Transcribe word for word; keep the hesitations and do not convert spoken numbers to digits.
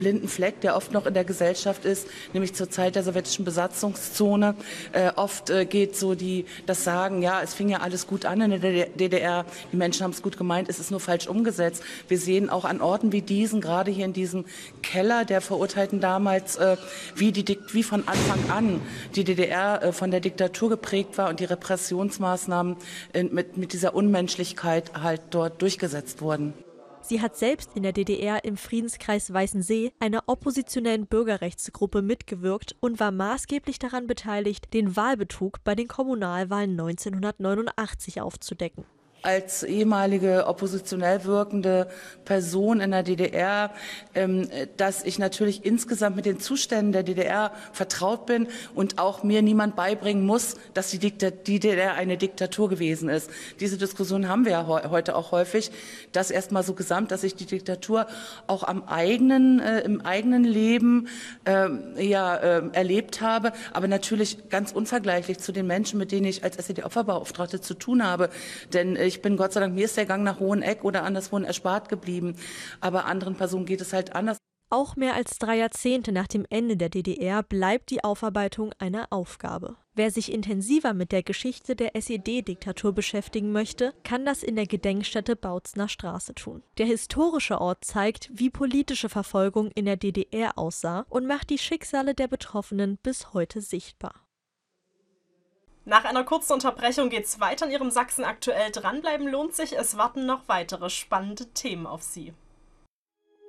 blinden Fleck, der oft noch in der Gesellschaft ist, nämlich zur Zeit der sowjetischen Besatzungszone. Äh, oft äh, geht so die, das Sagen, ja, es fing ja alles gut an in der D D R, die Menschen haben es gut gemeint, es ist nur falsch umgesetzt. Wir sehen auch an Orten wie diesen, gerade hier in diesem Keller der Verurteilten damals, äh, wie, die, wie von Anfang an die D D R äh, von der Diktatur geprägt war und die Repressionsmaßnahmen äh, mit, mit dieser Unmenschlichkeit halt dort durchgesetzt wurden. Sie hat selbst in der D D R im Friedenskreis Weißensee, einer oppositionellen Bürgerrechtsgruppe, mitgewirkt und war maßgeblich daran beteiligt, den Wahlbetrug bei den Kommunalwahlen neunzehnhundertneunundachtzig aufzudecken. Als ehemalige oppositionell wirkende Person in der D D R, ähm, dass ich natürlich insgesamt mit den Zuständen der D D R vertraut bin und auch mir niemand beibringen muss, dass die, Dikta die D D R eine Diktatur gewesen ist. Diese Diskussion haben wir ja he heute auch häufig. Das erstmal so gesamt, dass ich die Diktatur auch am eigenen, äh, im eigenen Leben äh, ja, äh, erlebt habe, aber natürlich ganz unvergleichlich zu den Menschen, mit denen ich als S E D-Opferbeauftragte zu tun habe. Denn äh, Ich bin Gott sei Dank, mir ist der Gang nach Hoheneck oder anderswohin erspart geblieben. Aber anderen Personen geht es halt anders. Auch mehr als drei Jahrzehnte nach dem Ende der D D R bleibt die Aufarbeitung eine Aufgabe. Wer sich intensiver mit der Geschichte der S E D-Diktatur beschäftigen möchte, kann das in der Gedenkstätte Bautzner Straße tun. Der historische Ort zeigt, wie politische Verfolgung in der D D R aussah und macht die Schicksale der Betroffenen bis heute sichtbar. Nach einer kurzen Unterbrechung geht's weiter in Ihrem Sachsen aktuell. Dranbleiben lohnt sich, es warten noch weitere spannende Themen auf Sie.